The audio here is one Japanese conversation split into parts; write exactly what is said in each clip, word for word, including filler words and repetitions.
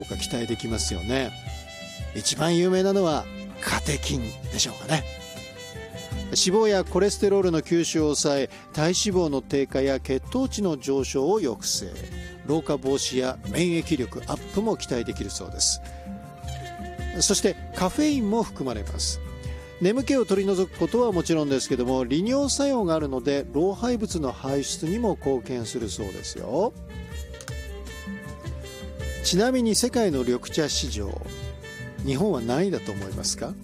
が期待できますよね。一番有名なのはカテキンでしょうかね。脂肪やコレステロールの吸収を抑え、体脂肪の低下や血糖値の上昇を抑制、老化防止や免疫力アップも期待できるそうです。そしてカフェインも含まれます。眠気を取り除くことはもちろんですけども、利尿作用があるので老廃物の排出にも貢献するそうですよ。ちなみに世界の緑茶市場、日本は何位だと思いますか？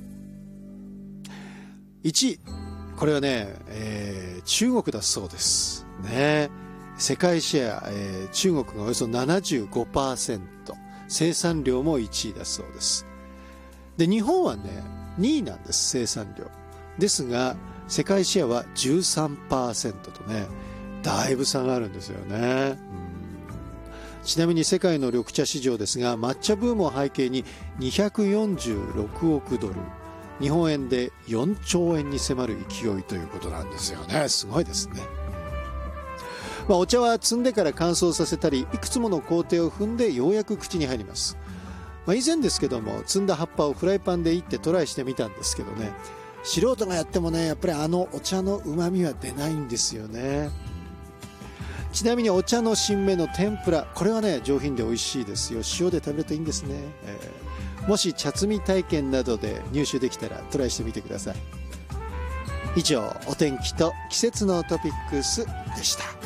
いちい、これはね、えー、中国だそうですね。世界シェア、えー、中国がおよそ ななじゅうごパーセント、生産量もいちいだそうです。で、日本はねにいなんです、生産量ですが、世界シェアは じゅうさんパーセント とね、だいぶ差があるんですよね。うん、ちなみに世界の緑茶市場ですが、抹茶ブームを背景ににひゃくよんじゅうろくおくドル、日本円でよんちょうえんに迫る勢いということなんですよね。すごいですね。まあ、お茶は摘んでから乾燥させたり、いくつもの工程を踏んでようやく口に入ります。まあ、以前ですけども、摘んだ葉っぱをフライパンでいってトライしてみたんですけどね、素人がやってもね、やっぱりあのお茶の旨味は出ないんですよね。ちなみにお茶の新芽の天ぷら、これはね上品で美味しいですよ。塩で食べるといいんですね。えー、もし茶摘み体験などで入手できたらトライしてみてください。以上、お天気と季節のトピックスでした。